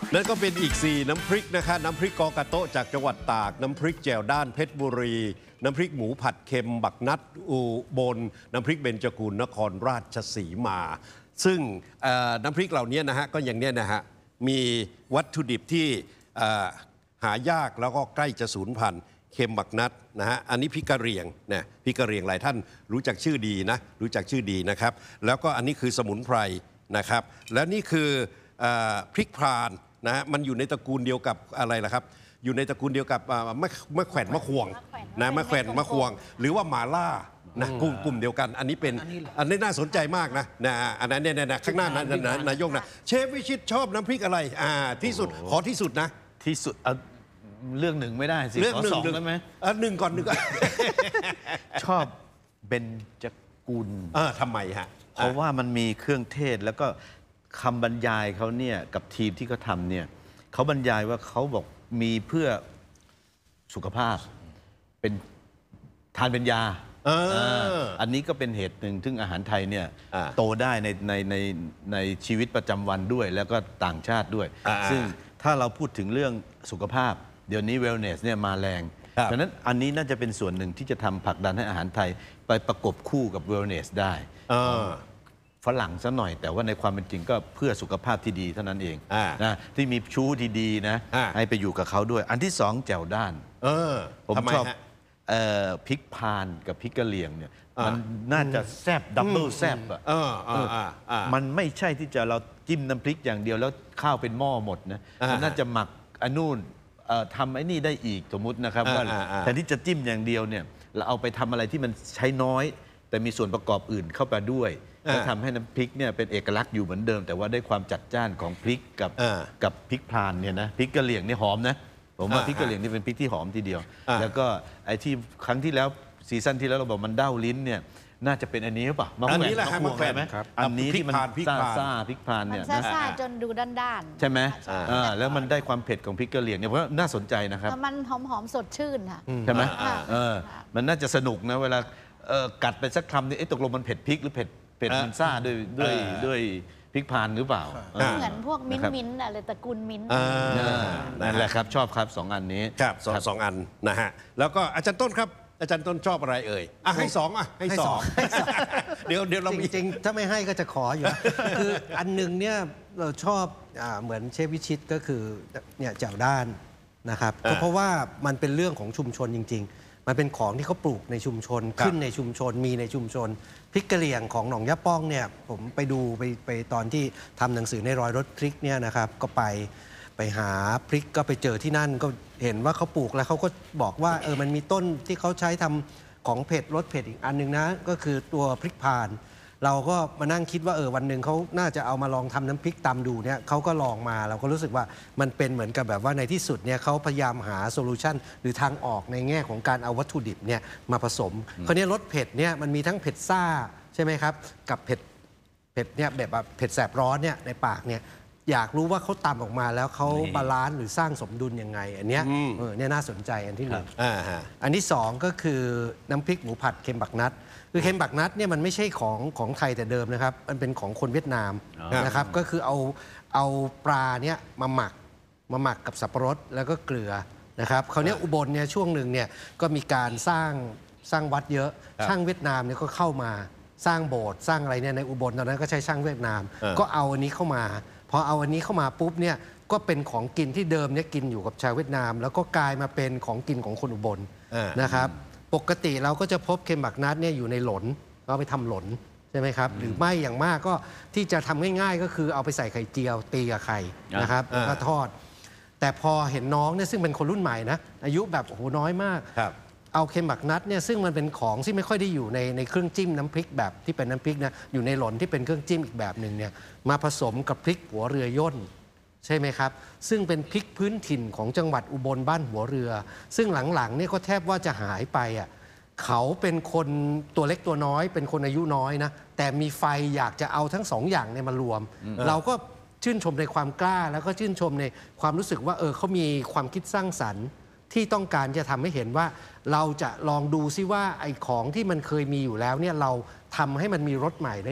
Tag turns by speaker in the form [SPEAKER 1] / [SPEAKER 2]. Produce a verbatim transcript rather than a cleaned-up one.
[SPEAKER 1] นั่นก็เป็นอีกสี่น้ำพริกนะคะน้ำพริกกอกะโต๊ะจากจังหวัดตากน้ำพริกแจ่วด้านเพชรบุรีน้ำพริกหมูผัดเค็มบักนัดอุบลน้ำพริกเบญจกุลนครราชสีมา ซึ่งน้ำพริกเหล่านี้นะฮะก็อย่างเนี้ยนะฮะมีวัตถุดิบที่หายากแล้วก็ใกล้จะสูญพันธุ์เค็มบักนัดนะฮะอันนี้พริกกะเหรี่ยงนะพริกกะเหรี่ยงหลายท่านรู้จักชื่อดีนะรู้จักชื่อดีนะครับแล้วก็อันนี้คือสมุนไพรนะครับแล้วนี่คือพริกพรานนะฮะมันอยู่ในตระกูลเดียวกับอะไรล่ะครับอยู่ในตระกูลเดียวกับมะมะแขวนมะควงนะมะแขวนมะควงหรือว่าหมาล่านะกลุ่มกลุ่มเดียวกันอันนี้เป็นอันนี้น่าสนใจมากนะนะอันนั้นเนี่ยนะข้างหน้านนายกนะเชฟวิชิตชอบน้ำพริกอะไรอ่าที่สุดขอที่สุดนะ
[SPEAKER 2] ที่สุดเรื่องหนึ่งไม่ได้สิ
[SPEAKER 1] เรื่องหนึ่ง
[SPEAKER 2] ได้ไหม
[SPEAKER 1] หนึ่งก่อนหนึ่งก่อน
[SPEAKER 2] ชอบเบญจกุล
[SPEAKER 1] เออทำไมฮะ
[SPEAKER 2] เพราะว่ามันมีเครื่องเทศแล้วก็คำบรรยายเขาเนี่ยกับทีมที่เขาทำเนี่ยเขาบรรยายว่าเขาบอกมีเพื่อสุขภาพเป็นทานเป็นยาอันนี้ก็เป็นเหตุหนึ่งซึ่งอาหารไทยเนี่ยโตได้ในในในในชีวิตประจำวันด้วยแล้วก็ต่างชาติด้วยซึ่งถ้าเราพูดถึงเรื่องสุขภาพเดี๋ยวนี้เวลเนสเนี่ยมาแรงดังนั้นอันนี้น่าจะเป็นส่วนหนึ่งที่จะทำผลักดันให้อาหารไทยไปประกบคู่กับเวลเนสได้ฝรั่งซะหน่อยแต่ว่าในความเป็นจริงก็เพื่อสุขภาพที่ดีเท่านั้นเองนะที่มีชู้ที่ดีนะให้ไปอยู่กับเขาด้วยอันที่สองแจ่วด้านผมชอบพริกพานกับพริกกะเหรี่ยงเนี่ยมันน่าจะแซ่บดับเบิลแซ่บอ่ะมันไม่ใช่ที่จะเราจิ้มน้ำพริกอย่างเดียวแล้วข้าวเป็นหม้อหมดนะมันน่าจะหมักอันนู่นทำไอ้นี่ได้อีกสมมุตินะครับว่าแทนที่จะจิ้มอย่างเดียวเนี่ยเราเอาไปทำอะไรที่มันใช้น้อยแต่มีส่วนประกอบอื่นเข้าไปด้วยแล้วทำให้น้ำพริกเนี่ยเป็นเอกลักษณ์อยู่เหมือนเดิมแต่ว่าได้ความจัดจ้านของพริกกับกับพริกพรานเนี่ยนะพริกกะเหรี่ยงนี่หอมนะผมว่าพริกกะเหรี่ยงนี่เป็นพริกที่หอมทีเดียวแล้วก็ไอ้ที่ครั้งที่แล้วซีซั่นที่แล้วเราบอกมันเด้าลิ้นเนี่ยน่าจะเป็นอันนี้หรือเปล่า
[SPEAKER 1] อันนี้แหละมะแขวนไหม
[SPEAKER 2] อันนี้ที่มันซ่าซ่าพริกพรานเนี่ย
[SPEAKER 3] ซ่าจนดูด้าน
[SPEAKER 2] ๆใช่ไหมแล้วมันได้ความเผ็ดของพริกกะเหรี่ยงเนี่ยเพราะน่าสนใจนะครับ
[SPEAKER 3] มันหอมๆสดชื่นค่ะ
[SPEAKER 2] ใช่ไหมมันน่าจะสนุกนะเวลากัดไปสักคำนี่ตกลงมันเผ็ดพริกหรือเผ็ดเผ็ดมันซ่าด้วยด้วยด้วยพริกพานหรือเปล่า
[SPEAKER 3] เหมือนพวกมิ้นมิ้นอะไรตระกูลมิ้น
[SPEAKER 2] นั่นแหละครับชอบครับสองอันนี้
[SPEAKER 1] ครับสองสองอันนะฮะแล้วก็อาจารย์ต้นครับอาจารย์ต้นชอบอะไรเอ่ยอ่ะให้สองอ่ะให้สองเดี๋ยวเดี๋ยวเรา
[SPEAKER 4] จริงๆถ้าไม่ให้ก็จะขออยู่คืออันหนึ่งเนี่ยเราชอบเหมือนเชฟวิชิตก็คือเนี่ยแจ่วด้านนะครับเพราะว่ามันเป็นเรื่องของชุมชนจริงๆมันเป็นของที่เขาปลูกในชุมชนขึ้นในชุมชนมีในชุมชนพริกกะเหรี่ยงของหนองยะป้องเนี่ยผมไปดูไปไปตอนที่ทำหนังสือในรอยรถพริกเนี่ยนะครับก็ไปไปหาพริกก็ไปเจอที่นั่นก็เห็นว่าเขาปลูกแล้วเขาก็บอกว่าเออมันมีต้นที่เขาใช้ทำของเผ็ดรสเผ็ดอีกอันนึงนะก็คือตัวพริกพานเราก็มานั่งคิดว่าเออวันหนึ่งเขาน่าจะเอามาลองทำน้ำพริกตำดูเนี่ยเขาก็ลองมาเราก็รู้สึกว่ามันเป็นเหมือนกับแบบว่าในที่สุดเนี่ยเขาพยายามหาโซลูชันหรือทางออกในแง่ของการเอาวัตถุดิบเนี่ยมาผสมคราวนี้รสเผ็ดเนี่ยมันมีทั้งเผ็ดซ่าใช่ไหมครับกับเผ็ดเผ็ดเนี่ยแบบเผ็ดแสบร้อนเนี่ยในปากเนี่ยอยากรู้ว่าเขาตำออกมาแล้วเขาบาลานซ์หรือสร้างสมดุลยังไงอันเนี้ยเออเนี่ยน่าสนใจอันที่หนึ่งอันที่สองก็คือน้ำพริกหมูผัดเค็มบักนัดคือเค็มบักนัดเนี่ยมันไม่ใช่ของของไทยแต่เดิมนะครับมันเป็นของคนเวียดนามนะครับก็คือเอาเอาปลาเนี่ยมาหมักมาหมักกับสับปะรดแล้วก็เกลือนะครับคราวนี้อุบลเนี่ยช่วงหนึ่งเนี่ยก็มีการสร้างสร้างวัดเยอะช่างเวียดนามเนี่ยก็เข้ามาสร้างโบสถ์สร้างอะไรเนี่ยในอุบลตอนนั้นก็ใช้ช่างเวียดนามก็เอาอันนี้เข้ามาพอเอาอันนี้เข้ามาปุ๊บเนี่ยก็เป็นของกินที่เดิมเนี่ยกินอยู่กับชาวเวียดนามแล้วก็กลายมาเป็นของกินของคนอุบลนะครับปกติเราก็จะพบเค็มบักนัดเนี่ยอยู่ในหลนก็ไปทำหลนใช่ไหมครับหรือไม่อย่างมากก็ที่จะทำง่ายๆก็คือเอาไปใส่ไข่เจียวตีกับไข่นะครับแล้วก็ทอดแต่พอเห็นน้องเนี่ยซึ่งเป็นคนรุ่นใหม่นะอายุแบบโอ้โหน้อยมากเอาเค็มบักนัดเนี่ยซึ่งมันเป็นของที่ไม่ค่อยได้อยู่ในในเครื่องจิ้มน้ำพริกแบบที่เป็นน้ำพริกนะอยู่ในหลนที่เป็นเครื่องจิ้มอีกแบบหนึ่งเนี่ยมาผสมกับพริกหัวเรือย่นใช่ไหมครับซึ่งเป็นพริกพื้นถิ่นของจังหวัดอุบลบ้านหัวเรือ ซึ่งหลังๆเนี่ยก็แทบว่าจะหายไปอ่ะเขาเป็นคนตัวเล็กตัวน้อยเป็นคนอายุน้อยนะแต่มีไฟอยากจะเอาทั้งสองอย่างเนี่ยมารวมเราก็ชื่นชมในความกล้าแล้วก็ชื่นชมในความรู้สึกว่าเออเขามีความคิดสร้างสรรค์ที่ต้องการจะทำให้เห็นว่าเราจะลองดูซิว่าไอ้ของที่มันเคยมีอยู่แล้วเนี่ยเราทำให้มันมีรสใหม่